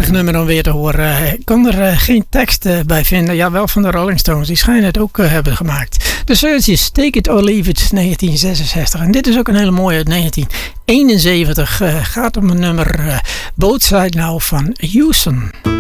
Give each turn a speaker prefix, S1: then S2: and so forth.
S1: Prachtig nummer om weer te horen. Ik kon er geen tekst bij vinden. Ja, wel van de Rolling Stones. Die schijnen het ook hebben gemaakt. De Searchers, Take It or Leave It, 1966. En dit is ook een hele mooie uit 1971. Gaat om een nummer Both Side Now van Houston.